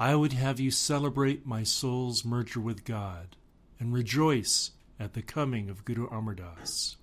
I would have you celebrate my soul's merger with God and rejoice at the coming of Guru Amar Das.